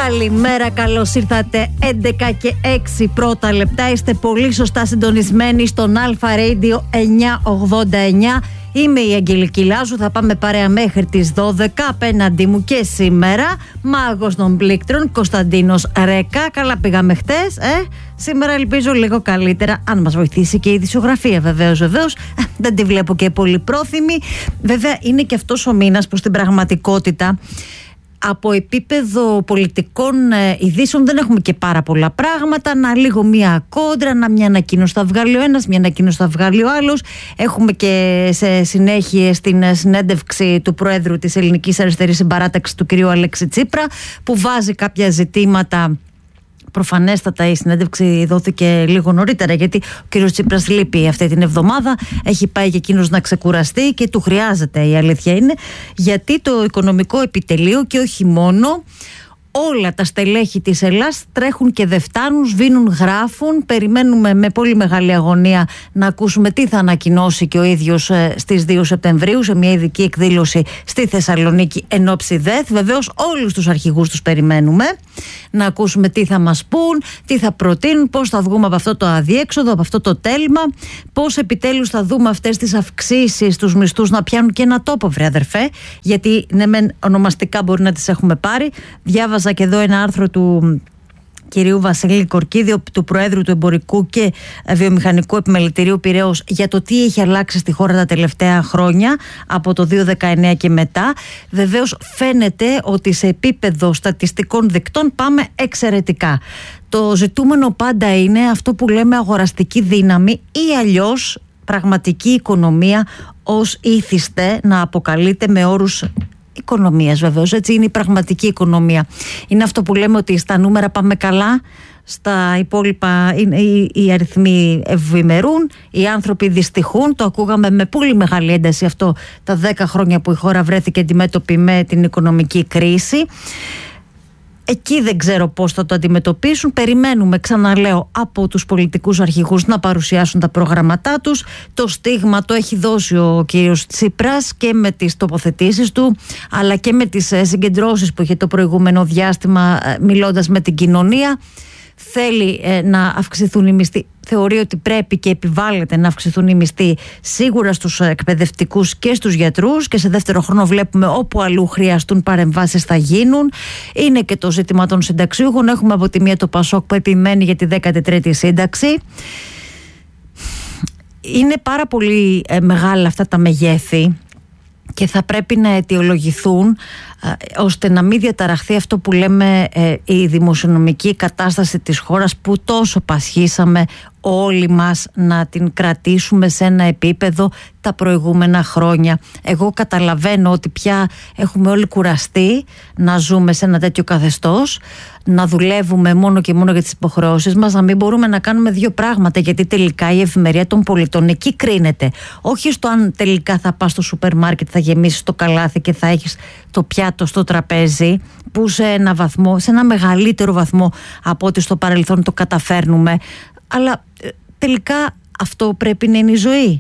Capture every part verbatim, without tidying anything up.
Καλημέρα, καλώς ήρθατε. έντεκα και έξι πρώτα λεπτά. Είστε πολύ σωστά συντονισμένοι στον Alpha Radio εννιακόσια ογδόντα εννιά. Είμαι η Αγγελική Λάζου, θα πάμε παρέα μέχρι τις δώδεκα. Απέναντί μου και σήμερα μάγος των πλήκτρων Κωνσταντίνος Ρέκα. Καλά πήγαμε χτες, ε? Σήμερα ελπίζω λίγο καλύτερα, αν μας βοηθήσει και η ειδησιογραφία βεβαίως, βεβαίως. Δεν τη βλέπω και πολύ πρόθυμη. Βέβαια είναι και αυτός ο μήνας που στην πραγματικότητα από επίπεδο πολιτικών ε, ειδήσεων δεν έχουμε και πάρα πολλά πράγματα. Να λίγο μία κόντρα, να μια ανακοίνωση θα βγάλει ο ένας, μια ανακοίνωση θα βγάλει ο άλλος. Έχουμε και σε συνέχεια στην συνέντευξη του Προέδρου της Ελληνικής Αριστερής Συμπαράταξης, του κ. Αλέξη Τσίπρα, που βάζει κάποια ζητήματα. Προφανέστατα η συνέντευξη δόθηκε λίγο νωρίτερα, γιατί ο κύριος Τσίπρας λείπει αυτή την εβδομάδα. Έχει πάει και εκείνος να ξεκουραστεί και του χρειάζεται, η αλήθεια είναι, γιατί το οικονομικό επιτελείο και όχι μόνο, όλα τα στελέχη της Ελλάς τρέχουν και δεν φτάνουν, σβήνουν, γράφουν. Περιμένουμε με πολύ μεγάλη αγωνία να ακούσουμε τι θα ανακοινώσει και ο ίδιος στις δύο Σεπτεμβρίου σε μια ειδική εκδήλωση στη Θεσσαλονίκη εν ώψη ΔΕΘ. Βεβαίως όλους τους αρχηγούς τους περιμένουμε να ακούσουμε τι θα μας πούν, τι θα προτείνουν, πώς θα βγούμε από αυτό το αδιέξοδο, από αυτό το τέλμα, πώς επιτέλους θα δούμε αυτές τις αυξήσεις τους μισθούς να πιάνουν και ένα τόπο, βρε αδερφέ, γιατί ναι μεν ονομαστικά μπορεί να τις έχουμε πάρει. Διάβαζα και εδώ ένα άρθρο του κυρίου Βασίλη Κορκίδη, του Προέδρου του Εμπορικού και Βιομηχανικού Επιμελητηρίου Πειραιώς, για το τι έχει αλλάξει στη χώρα τα τελευταία χρόνια από το δύο χιλιάδες δεκαεννέα και μετά. Βεβαίως φαίνεται ότι σε επίπεδο στατιστικών δικτών πάμε εξαιρετικά. Το ζητούμενο πάντα είναι αυτό που λέμε αγοραστική δύναμη ή αλλιώς πραγματική οικονομία, ως ήθιστε να αποκαλείται με όρους οικονομίας, βεβαίως. Έτσι είναι η πραγματική οικονομία. Είναι αυτό που λέμε ότι στα νούμερα πάμε καλά, στα υπόλοιπα οι, οι αριθμοί ευημερούν, οι άνθρωποι δυστυχούν. Το ακούγαμε με πολύ μεγάλη ένταση αυτό τα δέκα χρόνια που η χώρα βρέθηκε αντιμέτωπη με την οικονομική κρίση. Εκεί δεν ξέρω πώς θα το αντιμετωπίσουν. Περιμένουμε, ξαναλέω, από τους πολιτικούς αρχηγούς να παρουσιάσουν τα προγραμματά τους. Το στίγμα το έχει δώσει ο κύριος Τσίπρας και με τις τοποθετήσεις του, αλλά και με τις συγκεντρώσεις που είχε το προηγούμενο διάστημα μιλώντας με την κοινωνία. Θέλει ε, να αυξηθούν οι μισθοί. Θεωρεί ότι πρέπει και επιβάλλεται να αυξηθούν οι μισθοί σίγουρα στους εκπαιδευτικούς και στους γιατρούς, και σε δεύτερο χρόνο βλέπουμε όπου αλλού χρειαστούν παρεμβάσεις θα γίνουν. Είναι και το ζήτημα των συνταξιούχων. Έχουμε από τη μία το Πασόκ που επιμένει για τη δέκατη τρίτη σύνταξη. Είναι πάρα πολύ ε, μεγάλα αυτά τα μεγέθη και θα πρέπει να αιτιολογηθούν ώστε να μην διαταραχθεί αυτό που λέμε ε, η δημοσιονομική κατάσταση της χώρας, που τόσο πασχίσαμε όλοι μας να την κρατήσουμε σε ένα επίπεδο τα προηγούμενα χρόνια. Εγώ καταλαβαίνω ότι πια έχουμε όλοι κουραστεί να ζούμε σε ένα τέτοιο καθεστώς, να δουλεύουμε μόνο και μόνο για τις υποχρεώσεις μας, να μην μπορούμε να κάνουμε δύο πράγματα, γιατί τελικά η ευημερία των πολιτών εκεί κρίνεται. Όχι στο αν τελικά θα πας στο σούπερ μάρκετ, θα γεμίσεις το καλάθι και θα έχεις το πιάτο στο τραπέζι, που σε ένα βαθμό, σε ένα μεγαλύτερο βαθμό από ό,τι στο παρελθόν το καταφέρνουμε. Αλλά τελικά αυτό πρέπει να είναι η ζωή.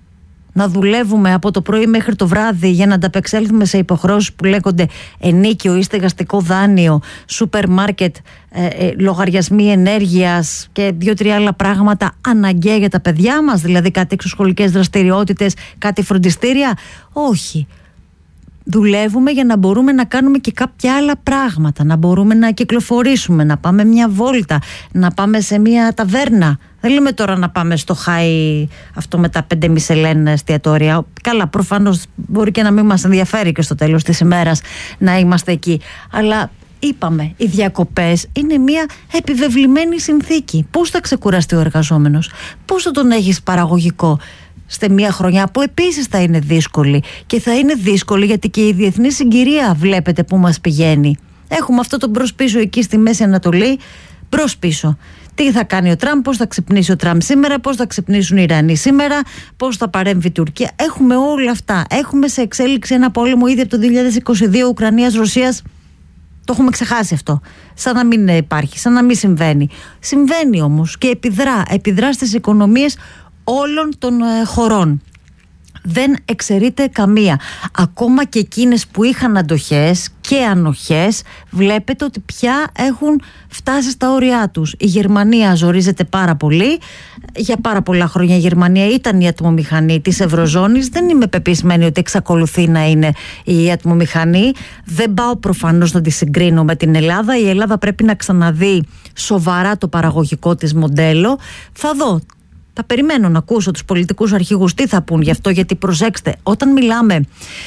Να δουλεύουμε από το πρωί μέχρι το βράδυ για να ανταπεξέλθουμε σε υποχρεώσεις που λέγονται ενίκιο ή στεγαστικό δάνειο, σούπερ μάρκετ, ε, ε, λογαριασμοί ενέργειας και δύο-τρία άλλα πράγματα αναγκαία για τα παιδιά μας, δηλαδή κάτι εξωσχολικές δραστηριότητες, κάτι φροντιστήρια. Όχι. Δουλεύουμε για να μπορούμε να κάνουμε και κάποια άλλα πράγματα, να μπορούμε να κυκλοφορήσουμε, να πάμε μια βόλτα, να πάμε σε μια ταβέρνα. Δεν λέμε τώρα να πάμε στο χάι αυτό με τα πέντε μισελέν εστιατόρια. Καλά, προφανώς μπορεί και να μην μας ενδιαφέρει και στο τέλος της ημέρας να είμαστε εκεί. Αλλά είπαμε, οι διακοπές είναι μια επιβεβλημένη συνθήκη. Πώς θα ξεκουραστεί ο εργαζόμενος, πώς θα τον έχεις παραγωγικό σε μια χρονιά που επίσης θα είναι δύσκολη, και θα είναι δύσκολη γιατί και η διεθνή συγκυρία βλέπετε που μας πηγαίνει. Έχουμε αυτό το μπρος πίσω εκεί στη Μέση Ανατολή, μπρος πίσω. Τι θα κάνει ο Τραμπ, πώς θα ξυπνήσει ο Τραμπ σήμερα, πώς θα ξυπνήσουν οι Ιρανοί σήμερα, πώς θα παρέμβει η Τουρκία. Έχουμε όλα αυτά. Έχουμε σε εξέλιξη ένα πόλεμο ήδη από το δύο χιλιάδες είκοσι δύο Ουκρανίας-Ρωσίας. Το έχουμε ξεχάσει αυτό. Σαν να μην υπάρχει, σαν να μην συμβαίνει. Συμβαίνει όμως και επιδρά. Επιδρά στις οικονομίες όλων των ε, χωρών. Δεν εξαιρείται καμία. Ακόμα και εκείνες που είχαν αντοχές και ανοχές, βλέπετε ότι πια έχουν φτάσει στα όρια τους. Η Γερμανία ζορίζεται πάρα πολύ. Για πάρα πολλά χρόνια η Γερμανία ήταν η ατμομηχανή της Ευρωζώνης. Δεν είμαι πεπισμένη ότι εξακολουθεί να είναι η ατμομηχανή. Δεν πάω προφανώς να τη συγκρίνω με την Ελλάδα. Η Ελλάδα πρέπει να ξαναδεί σοβαρά το παραγωγικό της μοντέλο. Θα δω. Θα περιμένω να ακούσω τους πολιτικούς αρχηγούς τι θα πούν γι' αυτό, γιατί προσέξτε, όταν μιλάμε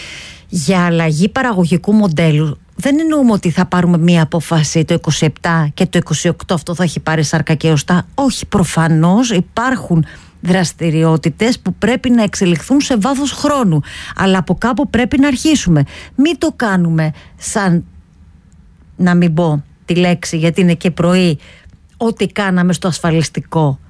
για αλλαγή παραγωγικού μοντέλου, δεν εννοούμε ότι θα πάρουμε μία απόφαση το είκοσι επτά και το είκοσι οκτώ αυτό θα έχει πάρει σάρκα και οστά. Όχι, προφανώς υπάρχουν δραστηριότητες που πρέπει να εξελιχθούν σε βάθος χρόνου, αλλά από κάπου πρέπει να αρχίσουμε. Μην το κάνουμε σαν, να μην πω τη λέξη γιατί είναι και πρωί, ό,τι κάναμε στο ασφαλιστικό.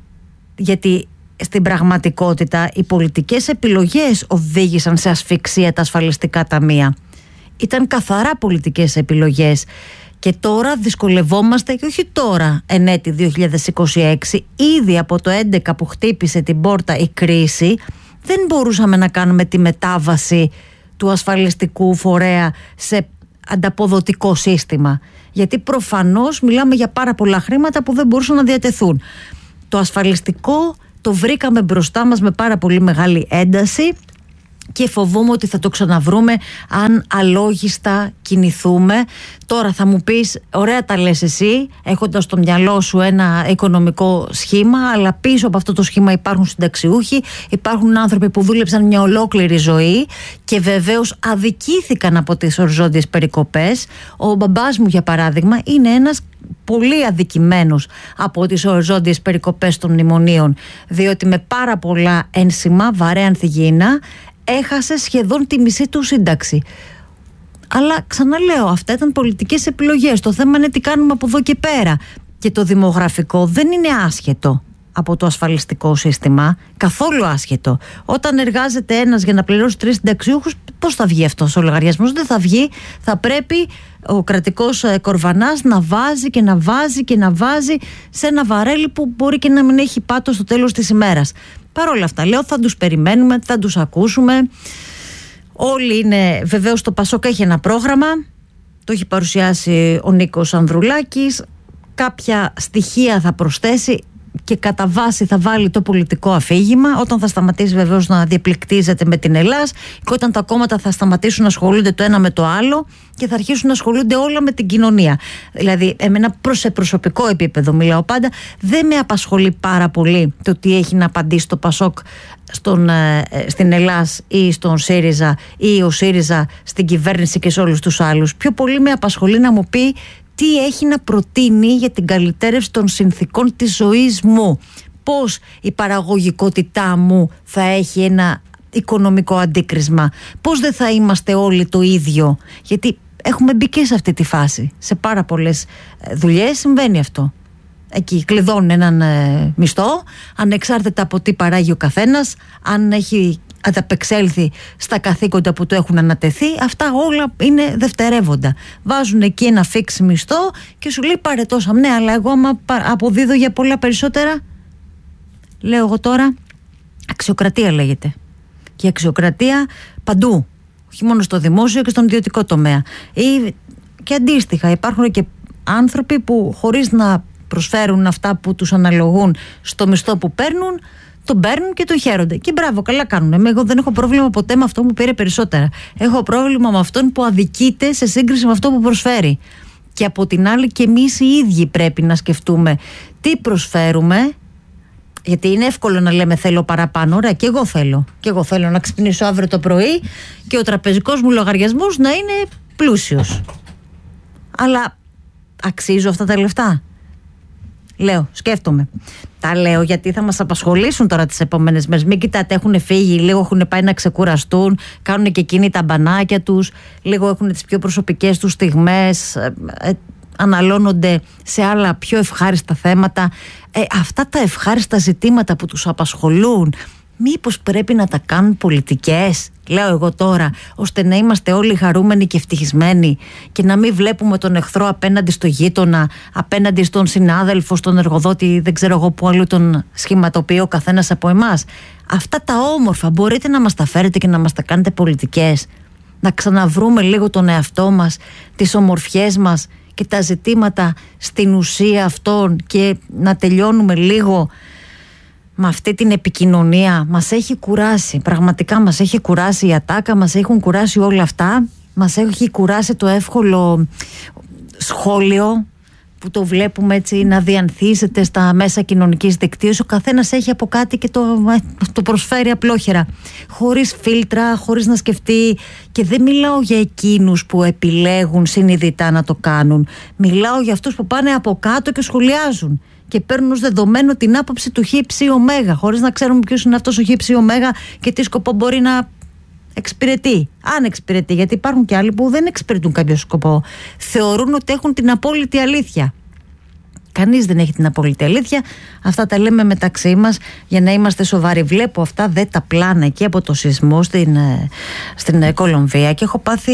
Γιατί στην πραγματικότητα οι πολιτικές επιλογές οδήγησαν σε ασφυξία τα ασφαλιστικά ταμεία. Ήταν καθαρά πολιτικές επιλογές και τώρα δυσκολευόμαστε, και όχι τώρα εν έτη δύο χιλιάδες είκοσι έξι, ήδη από το έντεκα που χτύπησε την πόρτα η κρίση, δεν μπορούσαμε να κάνουμε τη μετάβαση του ασφαλιστικού φορέα σε ανταποδοτικό σύστημα, γιατί προφανώς μιλάμε για πάρα πολλά χρήματα που δεν μπορούσαν να διατεθούν. Το ασφαλιστικό το βρήκαμε μπροστά μας με πάρα πολύ μεγάλη ένταση και φοβούμαι ότι θα το ξαναβρούμε αν αλόγιστα κινηθούμε. Τώρα θα μου πεις, ωραία τα λες εσύ, έχοντας στο μυαλό σου ένα οικονομικό σχήμα, αλλά πίσω από αυτό το σχήμα υπάρχουν συνταξιούχοι, υπάρχουν άνθρωποι που δούλεψαν μια ολόκληρη ζωή και βεβαίως αδικήθηκαν από τις οριζόντιες περικοπές. Ο μπαμπάς μου, για παράδειγμα, είναι ένας πολύ αδικημένος από τις οριζόντιες περικοπές των μνημονίων, διότι με πάρα πολλά ένσημα, βαρέα ανθυγιεινά, έχασε σχεδόν τη μισή του σύνταξη. Αλλά ξαναλέω, αυτά ήταν πολιτικές επιλογές. Το θέμα είναι τι κάνουμε από εδώ και πέρα. Και το δημογραφικό δεν είναι άσχετο από το ασφαλιστικό σύστημα, καθόλου άσχετο. Όταν εργάζεται ένας για να πληρώσει τρεις συνταξιούχους, πώς θα βγει αυτός ο λογαριασμός? Δεν θα βγει. Θα πρέπει ο κρατικός κορβανάς να βάζει και να βάζει και να βάζει σε ένα βαρέλι που μπορεί και να μην έχει πάτο στο τέλος της ημέρας. Παρ' όλα αυτά, λέω, θα τους περιμένουμε, θα τους ακούσουμε. Όλοι είναι, βεβαίως το Πασόκ έχει ένα πρόγραμμα, το έχει παρουσιάσει ο Νίκος Ανδρουλάκης, κάποια στοιχεία θα προσθέσει και κατά βάση θα βάλει το πολιτικό αφήγημα, όταν θα σταματήσει βεβαίως να διεπληκτίζεται με την Ελλάς και όταν τα κόμματα θα σταματήσουν να ασχολούνται το ένα με το άλλο και θα αρχίσουν να ασχολούνται όλα με την κοινωνία. Δηλαδή, εμένα σε προσωπικό επίπεδο μιλάω πάντα, δεν με απασχολεί πάρα πολύ το τι έχει να απαντήσει το Πασόκ στον, στην Ελλάς ή στον ΣΥΡΙΖΑ ή ο ΣΥΡΙΖΑ στην κυβέρνηση και σε όλους τους άλλους. Πιο πολύ με απασχολεί να μου πει τι έχει να προτείνει για την καλυτέρευση των συνθήκων της ζωής μου. Πώς η παραγωγικότητά μου θα έχει ένα οικονομικό αντίκρισμα. Πώς δεν θα είμαστε όλοι το ίδιο. Γιατί έχουμε μπει και σε αυτή τη φάση. Σε πάρα πολλές δουλειές συμβαίνει αυτό. Εκεί κλειδώνουν έναν ε, μισθό, ανεξάρτητα από τι παράγει ο καθένας, αν έχει ανταπεξέλθει στα καθήκοντα που του έχουν ανατεθεί, αυτά όλα είναι δευτερεύοντα. Βάζουν εκεί ένα φίξ μισθό και σου λέει πάρε τόσα. Ναι, αλλά εγώ άμα αποδίδω για πολλά περισσότερα, λέω εγώ τώρα, αξιοκρατία λέγεται. Και η αξιοκρατία παντού, όχι μόνο στο δημόσιο και στον ιδιωτικό τομέα. Ή, και αντίστοιχα υπάρχουν και άνθρωποι που χωρίς να προσφέρουν αυτά που τους αναλογούν στο μισθό που παίρνουν, τον παίρνουν και τον χαίρονται. Και μπράβο, καλά κάνουν. Εγώ δεν έχω πρόβλημα ποτέ με αυτό που πήρε περισσότερα. Έχω πρόβλημα με αυτόν που αδικείται σε σύγκριση με αυτό που προσφέρει. Και από την άλλη, και εμείς οι ίδιοι πρέπει να σκεφτούμε τι προσφέρουμε. Γιατί είναι εύκολο να λέμε θέλω παραπάνω. Ωραία, και εγώ θέλω. Και εγώ θέλω να ξυπνήσω αύριο το πρωί και ο τραπεζικός μου λογαριασμός να είναι πλούσιος. Αλλά αξίζω αυτά τα λεφτά? Λέω, σκέφτομαι. Τα λέω γιατί θα μας απασχολήσουν τώρα τις επόμενες μέρες. Μην κοιτάτε, έχουν φύγει, λίγο έχουν πάει να ξεκουραστούν, κάνουν και εκείνοι τα μπανάκια τους, λίγο έχουν τις πιο προσωπικές τους στιγμές, ε, ε, αναλώνονται σε άλλα πιο ευχάριστα θέματα. Ε, αυτά τα ευχάριστα ζητήματα που τους απασχολούν, μήπως πρέπει να τα κάνουν πολιτικές λέω εγώ τώρα, ώστε να είμαστε όλοι χαρούμενοι και ευτυχισμένοι και να μην βλέπουμε τον εχθρό απέναντι στο γείτονα, απέναντι στον συνάδελφο, στον εργοδότη, δεν ξέρω εγώ που αλλού τον σχηματοποιεί ο καθένας από εμάς. Αυτά τα όμορφα μπορείτε να μας τα φέρετε και να μας τα κάνετε πολιτικές. Να ξαναβρούμε λίγο τον εαυτό μας, τις ομορφιές μας και τα ζητήματα στην ουσία αυτών και να τελειώνουμε λίγο με αυτή την επικοινωνία. Μας έχει κουράσει, πραγματικά μας έχει κουράσει η ατάκα, μας έχουν κουράσει όλα αυτά, μας έχει κουράσει το εύκολο σχόλιο που το βλέπουμε έτσι να διανθίζεται στα μέσα κοινωνικής δικτύωσης. Ο καθένας έχει από κάτι και το, το προσφέρει απλόχερα, χωρίς φίλτρα, χωρίς να σκεφτεί. Και δεν μιλάω για εκείνους που επιλέγουν συνειδητά να το κάνουν, μιλάω για αυτούς που πάνε από κάτω και σχολιάζουν και παίρνουν ως δεδομένο την άποψη του χ ω, χωρίς να ξέρουμε ποιος είναι αυτός ο χ ω και τι σκοπό μπορεί να εξυπηρετεί. Αν εξυπηρετεί, γιατί υπάρχουν και άλλοι που δεν εξυπηρετούν κάποιο σκοπό. Θεωρούν ότι έχουν την απόλυτη αλήθεια. Κανείς δεν έχει την απόλυτη αλήθεια. Αυτά τα λέμε μεταξύ μας για να είμαστε σοβαροί. Βλέπω αυτά δε τα πλάνα εκεί από το σεισμό στην, στην Κολομβία και έχω πάθει.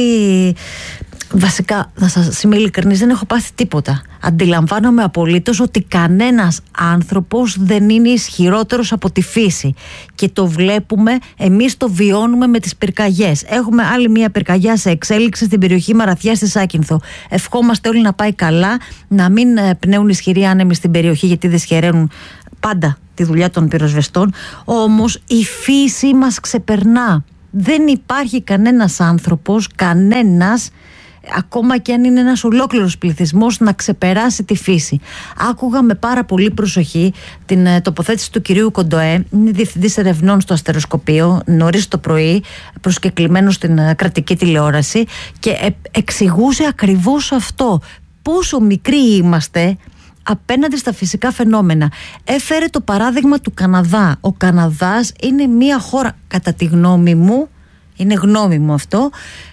Βασικά, να σας είμαι ειλικρινής, δεν έχω πάθει τίποτα. Αντιλαμβάνομαι απολύτως ότι κανένας άνθρωπος δεν είναι ισχυρότερος από τη φύση. Και το βλέπουμε, εμείς το βιώνουμε με τις πυρκαγιές. Έχουμε άλλη μια πυρκαγιά σε εξέλιξη στην περιοχή Μαραθιάς στη Σάκυνθο. Ευχόμαστε όλοι να πάει καλά, να μην πνέουν ισχυροί άνεμοι στην περιοχή, γιατί δυσχεραίνουν πάντα τη δουλειά των πυροσβεστών. Όμως η φύση μας ξεπερνά. Δεν υπάρχει κανένας άνθρωπος, κανένας, ακόμα και αν είναι ένας ολόκληρος πληθυσμός, να ξεπεράσει τη φύση. Άκουγα με πάρα πολύ προσοχή την ε, τοποθέτηση του κυρίου Κοντοέ, είναι διευθυντής ερευνών στο αστεροσκοπείο, νωρίς το πρωί, προσκεκλημένος στην ε, κρατική τηλεόραση, και ε, εξηγούσε ακριβώς αυτό. Πόσο μικροί είμαστε απέναντι στα φυσικά φαινόμενα. Έφερε το παράδειγμα του Καναδά. Ο Καναδάς είναι μια χώρα, κατά τη γνώμη μου, είναι γνώμη μου αυτό,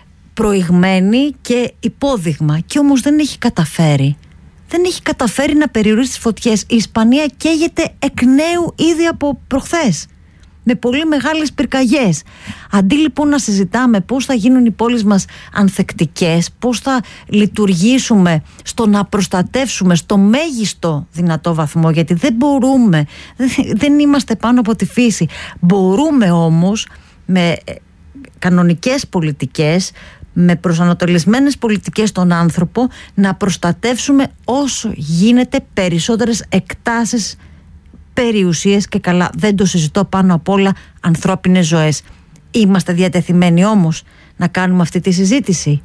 προηγμένη και υπόδειγμα, και όμως δεν έχει καταφέρει δεν έχει καταφέρει να περιορίσει τις φωτιές. Η Ισπανία καίγεται εκ νέου ήδη από προχθές με πολύ μεγάλες πυρκαγιές. Αντί λοιπόν να συζητάμε πώς θα γίνουν οι πόλεις μας ανθεκτικές, πώς θα λειτουργήσουμε στο να προστατεύσουμε στο μέγιστο δυνατό βαθμό, γιατί δεν μπορούμε, δεν είμαστε πάνω από τη φύση. Μπορούμε όμως με κανονικές πολιτικές, με προσανατολισμένες πολιτικές στον άνθρωπο, να προστατεύσουμε όσο γίνεται περισσότερες εκτάσεις, περιουσίες, και καλά, δεν το συζητώ, πάνω απ' όλα ανθρώπινες ζωές. Είμαστε διατεθειμένοι όμως να κάνουμε αυτή τη συζήτηση?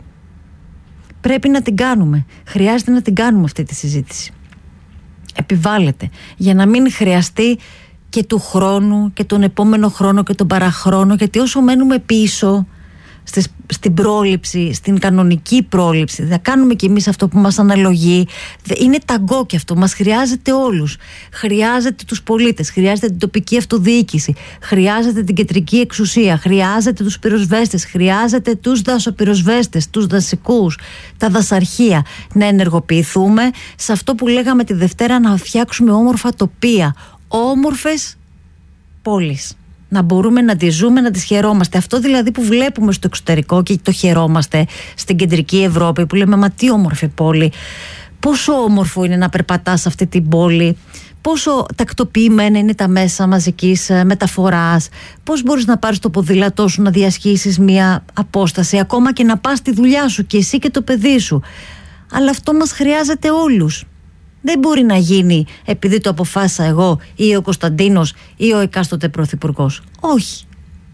Πρέπει να την κάνουμε. Χρειάζεται να την κάνουμε αυτή τη συζήτηση. Επιβάλλεται, για να μην χρειαστεί και του χρόνου και τον επόμενο χρόνο και τον παραχρόνο, γιατί όσο μένουμε πίσω στις, στην πρόληψη, στην κανονική πρόληψη, θα κάνουμε κι εμείς αυτό που μας αναλογεί. Είναι ταγκό και αυτό, μας χρειάζεται όλους. Χρειάζεται τους πολίτες, χρειάζεται την τοπική αυτοδιοίκηση, χρειάζεται την κεντρική εξουσία, χρειάζεται τους πυροσβέστες, χρειάζεται τους δασοπυροσβέστες, τους δασικούς, τα δασαρχεία. Να ενεργοποιηθούμε σε αυτό που λέγαμε τη Δευτέρα, να φτιάξουμε όμορφα τοπία, όμορφες πόλεις. Να μπορούμε να τις ζούμε, να τις χαιρόμαστε. Αυτό δηλαδή που βλέπουμε στο εξωτερικό και το χαιρόμαστε στην κεντρική Ευρώπη, που λέμε, μα τι όμορφη πόλη, πόσο όμορφο είναι να περπατάς σε αυτή την πόλη, πόσο τακτοποιημένα είναι τα μέσα μαζικής μεταφοράς, πώς μπορείς να πάρεις το ποδήλατό σου, να διασχίσεις μια απόσταση, ακόμα και να πας στη δουλειά σου και εσύ και το παιδί σου. Αλλά αυτό μας χρειάζεται όλους. Δεν μπορεί να γίνει επειδή το αποφάσισα εγώ ή ο Κωνσταντίνος ή ο εκάστοτε πρωθυπουργός. Όχι.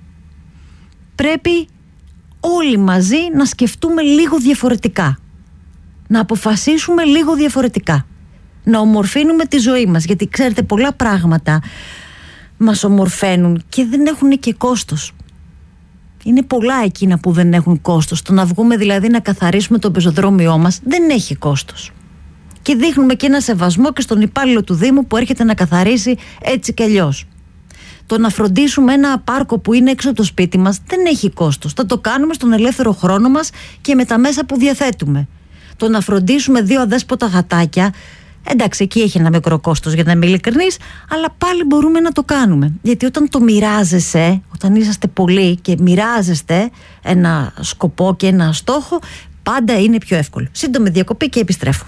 Πρέπει όλοι μαζί να σκεφτούμε λίγο διαφορετικά. Να αποφασίσουμε λίγο διαφορετικά. Να ομορφύνουμε τη ζωή μας. Γιατί ξέρετε, πολλά πράγματα μας ομορφαίνουν και δεν έχουν και κόστος. Είναι πολλά εκείνα που δεν έχουν κόστος. Το να βγούμε δηλαδή να καθαρίσουμε το πεζοδρόμιό μας δεν έχει κόστος. Και δείχνουμε και ένα σεβασμό και στον υπάλληλο του Δήμου που έρχεται να καθαρίσει έτσι κι αλλιώς. Το να φροντίσουμε ένα πάρκο που είναι έξω από το σπίτι μας δεν έχει κόστος. Θα το κάνουμε στον ελεύθερο χρόνο μας και με τα μέσα που διαθέτουμε. Το να φροντίσουμε δύο αδέσποτα γατάκια Εντάξει, εκεί έχει ένα μικρό κόστος, για να είμαι ειλικρινής, αλλά πάλι μπορούμε να το κάνουμε. Γιατί όταν το μοιράζεσαι, όταν είσαστε πολλοί και μοιράζεστε ένα σκοπό και ένα στόχο, πάντα είναι πιο εύκολο. Σύντομη διακοπή και επιστρέφω.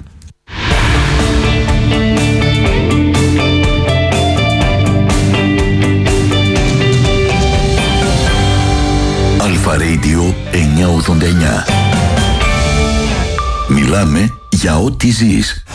Αλφα Radio εννιακόσια ογδόντα εννιά. Μιλάμε για ό,τι ζεις.